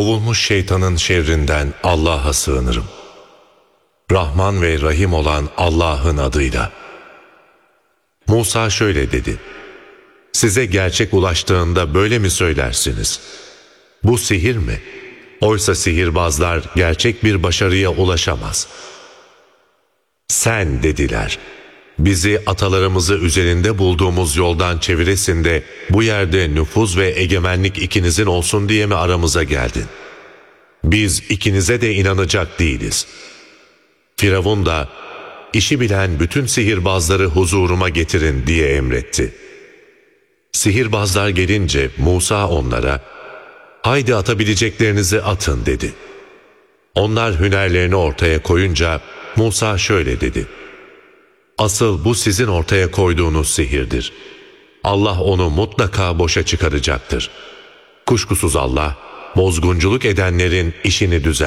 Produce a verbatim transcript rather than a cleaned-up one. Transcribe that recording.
Kovulmuş şeytanın şerrinden Allah'a sığınırım. Rahman ve Rahim olan Allah'ın adıyla. Musa şöyle dedi: Size gerçek ulaştığında böyle mi söylersiniz? Bu sihir mi? Oysa sihirbazlar gerçek bir başarıya ulaşamaz. Sen dediler, bizi atalarımızı üzerinde bulduğumuz yoldan çeviresin de bu yerde nüfuz ve egemenlik ikinizin olsun diye mi aramıza geldin? Biz ikinize de inanacak değiliz. Firavun da işi bilen bütün sihirbazları huzuruma getirin diye emretti. Sihirbazlar gelince Musa onlara, haydi atabileceklerinizi atın dedi. Onlar hünerlerini ortaya koyunca Musa şöyle dedi: Asıl bu sizin ortaya koyduğunuz sihirdir. Allah onu mutlaka boşa çıkaracaktır. Kuşkusuz Allah, bozgunculuk edenlerin işini düzeltir.